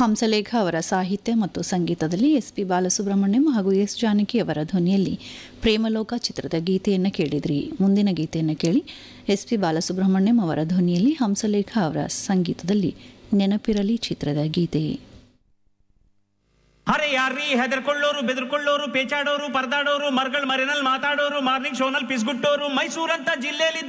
ಹಂಸಲೇಖ ಅವರ ಸಾಹಿತ್ಯ ಮತ್ತು ಸಂಗೀತದಲ್ಲಿ ಎಸ್.ಪಿ. ಬಾಲಸುಬ್ರಹ್ಮಣ್ಯಂ ಹಾಗೂ ಎಸ್. ಜಾನಕಿ ಅವರ ಧ್ವನಿಯಲ್ಲಿ ಪ್ರೇಮಲೋಕ ಚಿತ್ರದ ಗೀತೆಯನ್ನು ಕೇಳಿದ್ರಿ. ಮುಂದಿನ ಗೀತೆಯನ್ನು ಕೇಳಿ. ಎಸ್.ಪಿ. ಬಾಲಸುಬ್ರಹ್ಮಣ್ಯಂ ಅವರ ಧ್ವನಿಯಲ್ಲಿ ಹಂಸಲೇಖ ಅವರ ಸಂಗೀತದಲ್ಲಿ ನೆನಪಿರಲಿ ಚಿತ್ರದ ಗೀತೆ. ಅರೆ ಯಾರ್ರೀ ಹೆದರ್ಕೊಳ್ಳೋರು, ಬೆದರ್ಕೊಳ್ಳೋರು, ಪೇಚಾಡೋರು, ಪರದಾಡೋರು, ಮರಗಳ ಮರೆನಲ್ಲಿ ಮಾತಾಡೋರು, ಮಾರ್ನಿಂಗ್ ಶೋನಲ್ಲಿ ಪಿಸ್ಗುಟ್ಟೋರು, ಮೈಸೂರಂತ ಜಿಲ್ಲೆಯಲ್ಲಿ